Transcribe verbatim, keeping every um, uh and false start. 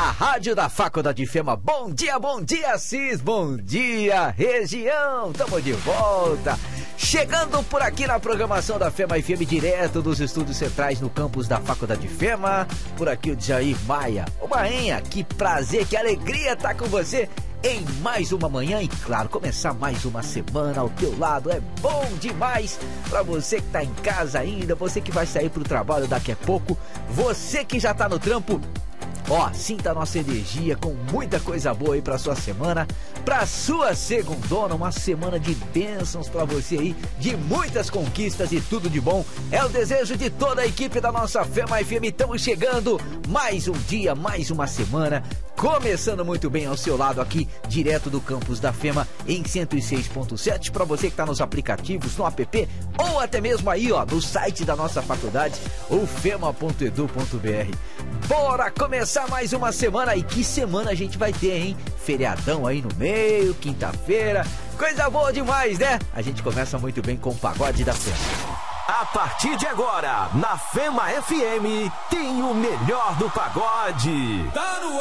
A rádio da Faculdade Fema. Bom dia, bom dia, Cis, bom dia, região. Tamo de volta. Chegando por aqui na programação da Fema F M, direto dos estúdios centrais no campus da Faculdade Fema. Por aqui o Jair Maia. Ô Maenha, que prazer, que alegria estar com você em mais uma manhã e, claro, começar mais uma semana ao teu lado. É bom demais para você que tá em casa ainda, você que vai sair pro trabalho daqui a pouco, você que já tá no trampo. Ó, sinta a nossa energia com muita coisa boa aí pra sua semana, pra sua segundona, uma semana de bênçãos pra você aí, de muitas conquistas e tudo de bom. É o desejo de toda a equipe da nossa Fema F M. Estamos chegando, mais um dia, mais uma semana, começando muito bem ao seu lado aqui, direto do campus da Fema em cento e seis ponto sete, pra você que tá nos aplicativos, no app, ou até mesmo aí, ó, no site da nossa faculdade, o fema ponto edu ponto br. Bora começar mais uma semana. E que semana a gente vai ter, hein? Feriadão aí no meio, quinta-feira, coisa boa demais, né? A gente começa muito bem com o Pagode da Fema. A partir de agora, na Fema F M, tem o melhor do pagode. Tá no